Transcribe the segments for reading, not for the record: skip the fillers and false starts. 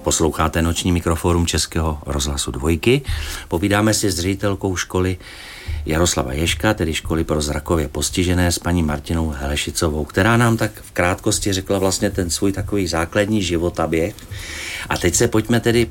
Posloucháte Noční mikroforum Českého rozhlasu Dvojky. Povídáme si s ředitelkou školy Jaroslava Ježka, tedy školy pro zrakově postižené, s paní Martinou Helešicovou, která nám tak v krátkosti řekla vlastně ten svůj takový základní životaběh. A teď se pojďme tedy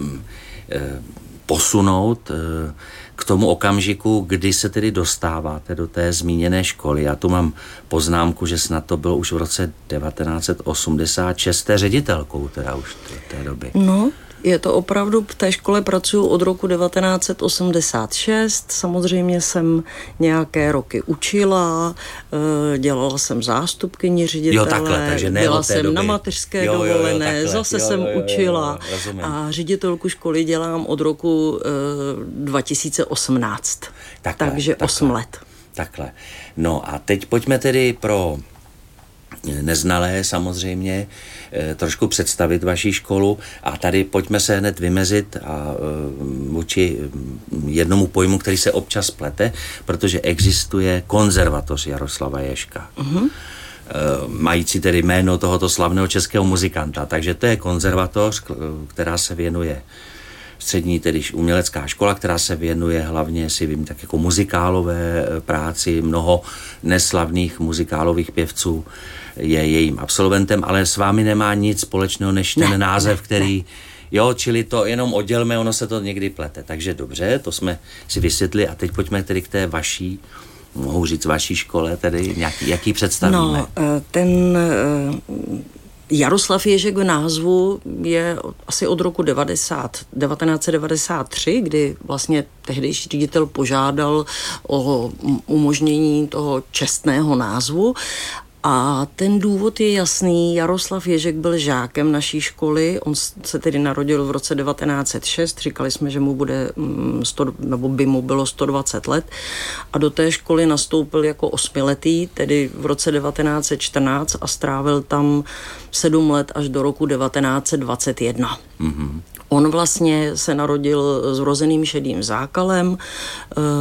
posunout k tomu okamžiku, kdy se tedy dostáváte do té zmíněné školy. Já tu mám poznámku, že snad to bylo už v roce 1986 ředitelkou, teda už v té doby. No, je to opravdu, v té škole pracuju od roku 1986, samozřejmě jsem nějaké roky učila, dělala jsem zástupkyni ředitele, jo, takhle, takže ne byla od té jsem doby. na mateřské dovolené, zase jsem učila rozumím. A ředitelku školy dělám od roku 2018, takže 8 let. Takhle. No a teď pojďme tedy pro neznalé samozřejmě trošku představit vaši školu a tady pojďme se hned vymezit a vůči jednomu pojmu, který se občas plete, protože existuje konzervatoř Jaroslava Ježka. Uh-huh. Mající tedy jméno tohoto slavného českého muzikanta. Takže to je konzervatoř, která se věnuje střední, tedy umělecká škola, která se věnuje hlavně, si vím, tak jako muzikálové práci, mnoho neslavných muzikálových pěvců je jejím absolventem, ale s vámi nemá nic společného než ten název, který, jo, čili to jenom oddělme, ono se to někdy plete. Takže dobře, to jsme si vysvětli a teď pojďme tedy k té vaší, mohu říct vaší škole, tedy jaký představíme. No, ten Jaroslav Ježek v názvu je asi od roku 1993, kdy vlastně tehdejší ředitel požádal o umožnění toho čestného názvu. A ten důvod je jasný. Jaroslav Ježek byl žákem naší školy, on se tedy narodil v roce 1906, říkali jsme, že mu bude nebo by mu bylo 120 let a do té školy nastoupil jako 8letý, tedy v roce 1914 a strávil tam 7 let až do roku 1921. Mm-hmm. On vlastně se narodil s vrozeným šedým zákalem,